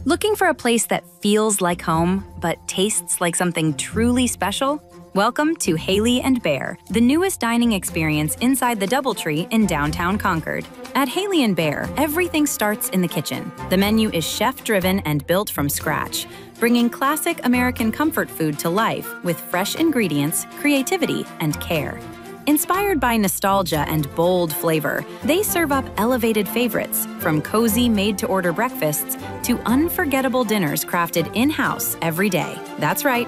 Looking for a place that feels like home, but tastes like something truly special? Welcome to Haley & Bear, the newest dining experience inside the DoubleTree in downtown Concord. At Haley & Bear, everything starts in the kitchen. The menu is chef-driven and built from scratch, bringing classic American comfort food to life with fresh ingredients, creativity, and care. Inspired by nostalgia and bold flavor, they serve up elevated favorites, from cozy made-to-order breakfasts to unforgettable dinners crafted in-house every day. That's right,